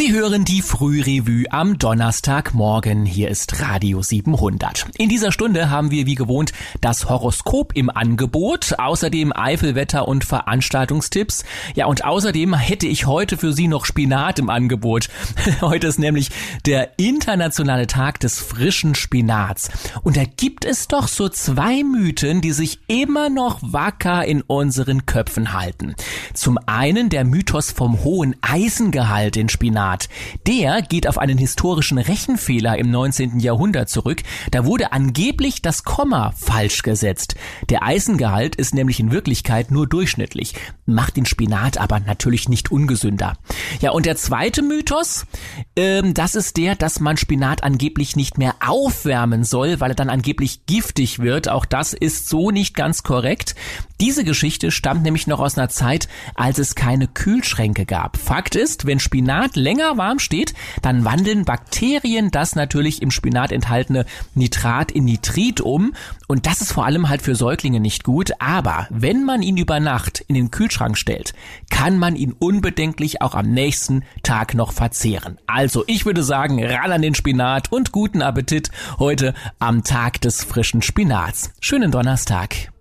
Sie hören die Frührevue am Donnerstagmorgen. Hier ist Radio 700. In dieser Stunde haben wir wie gewohnt das Horoskop im Angebot, außerdem Eifelwetter und Veranstaltungstipps. Ja, und außerdem hätte ich heute für Sie noch Spinat im Angebot. Heute ist nämlich der internationale Tag des frischen Spinats. Und da gibt es doch so zwei Mythen, die sich immer noch wacker in unseren Köpfen halten. Zum einen der Mythos vom hohen Eisengehalt in Spinat. Der geht auf einen historischen Rechenfehler im 19. Jahrhundert zurück. Da wurde angeblich das Komma falsch gesetzt. Der Eisengehalt ist nämlich in Wirklichkeit nur durchschnittlich, macht den Spinat aber natürlich nicht ungesünder. Ja, und der zweite Mythos, das ist der, dass man Spinat angeblich nicht mehr aufwärmen soll, weil er dann angeblich giftig wird. Auch das ist so nicht ganz korrekt. Diese Geschichte stammt nämlich noch aus einer Zeit, als es keine Kühlschränke gab. Fakt ist, wenn Spinat länger warm steht, dann wandeln Bakterien das natürlich im Spinat enthaltene Nitrat in Nitrit um. Und das ist vor allem halt für Säuglinge nicht gut. Aber wenn man ihn über Nacht in den Kühlschrank stellt, kann man ihn unbedenklich auch am nächsten Tag noch verzehren. Also ich würde sagen, ran an den Spinat und guten Appetit heute am Tag des frischen Spinats. Schönen Donnerstag.